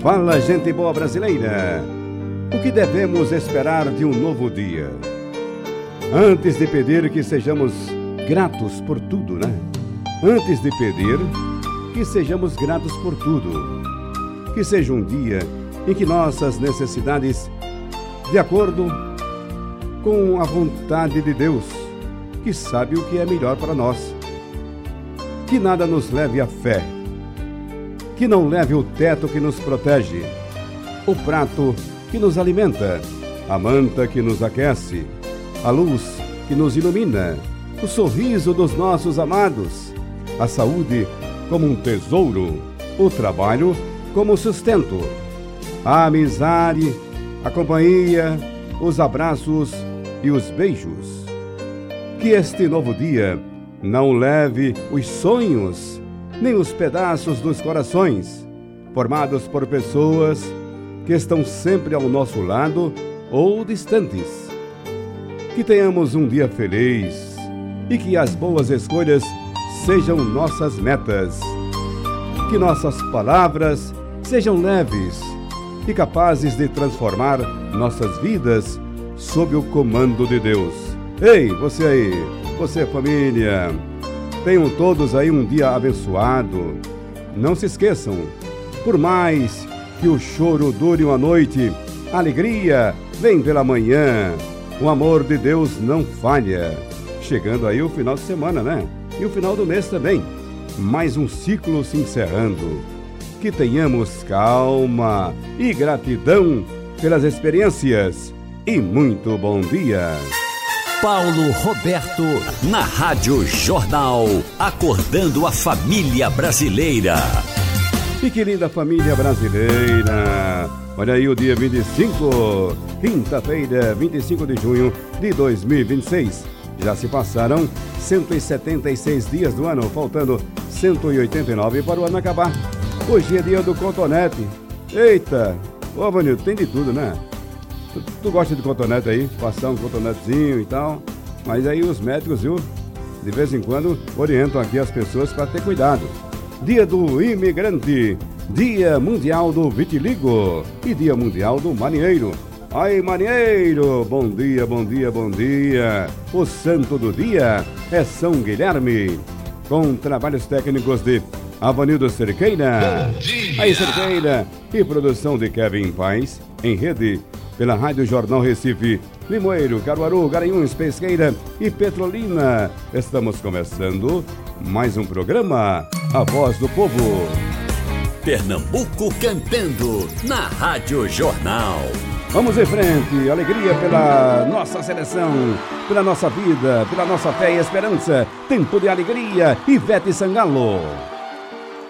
Fala, gente boa brasileira! O que devemos esperar de um novo dia? Antes de pedir que sejamos gratos por tudo, né? Antes de pedir que sejamos gratos por tudo. Que seja um dia em que nossas necessidades, de acordo com a vontade de Deus, que sabe o que é melhor para nós. Que nada nos leve à fé. Que não leve o teto que nos protege, o prato que nos alimenta, a manta que nos aquece, a luz que nos ilumina, o sorriso dos nossos amados, a saúde como um tesouro, o trabalho como sustento, a amizade, a companhia, os abraços e os beijos. Que este novo dia não leve os sonhos, nem os pedaços dos corações, formados por pessoas que estão sempre ao nosso lado ou distantes. Que tenhamos um dia feliz e que as boas escolhas sejam nossas metas. Que nossas palavras sejam leves e capazes de transformar nossas vidas sob o comando de Deus. Ei, você aí, você família, tenham todos aí um dia abençoado. Não se esqueçam, por mais que o choro dure uma noite, a alegria vem pela manhã. O amor de Deus não falha. Chegando aí o final de semana, né? E o final do mês também. Mais um ciclo se encerrando. Que tenhamos calma e gratidão pelas experiências. E muito bom dia. Paulo Roberto, na Rádio Jornal, acordando a família brasileira. E que linda família brasileira! Olha aí o dia 25, quinta-feira, 25 de junho de 2026. Já se passaram 176 dias do ano, faltando 189 para o ano acabar. Hoje é dia do cotonete. Eita! Ô, Vanildo, tem de tudo, né? Tu gosta de cotonete aí? Passar um cotonetezinho e tal. Mas aí os médicos, viu? De vez em quando orientam aqui as pessoas para ter cuidado. Dia do imigrante, Dia Mundial do Vitiligo e Dia Mundial do Marinheiro. Aí, marinheiro, bom dia, bom dia, bom dia. O santo do dia é São Guilherme, com trabalhos técnicos de Avanildo Cerqueira. Aí, Cerqueira, e produção de Kevin Paz, em rede pela Rádio Jornal Recife, Limoeiro, Caruaru, Garanhuns, Pesqueira e Petrolina. Estamos começando mais um programa, A Voz do Povo. Pernambuco cantando na Rádio Jornal. Vamos em frente, alegria pela nossa seleção, pela nossa vida, pela nossa fé e esperança. Tempo de alegria, Ivete Sangalo.